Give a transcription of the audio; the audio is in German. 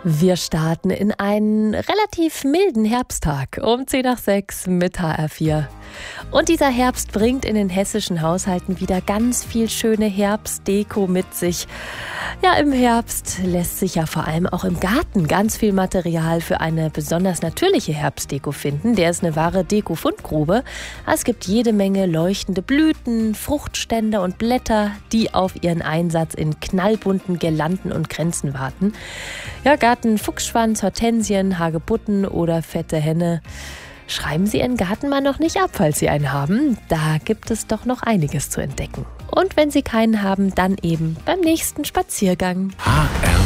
Wir starten in einen relativ milden Herbsttag um 10 nach 6 mit HR4. Und dieser Herbst bringt in den hessischen Haushalten wieder ganz viel schöne Herbstdeko mit sich. Ja, im Herbst lässt sich ja vor allem auch im Garten ganz viel Material für eine besonders natürliche Herbstdeko finden. Der ist eine wahre Deko-Fundgrube. Es gibt jede Menge leuchtende Blüten, Fruchtstände und Blätter, die auf ihren Einsatz in knallbunten Girlanden und Kränzen warten. Ja, Garten-Fuchsschwanz, Hortensien, Hagebutten oder fette Henne. Schreiben Sie Ihren Garten mal noch nicht ab, falls Sie einen haben. Da gibt es doch noch einiges zu entdecken. Und wenn Sie keinen haben, dann eben beim nächsten Spaziergang. HR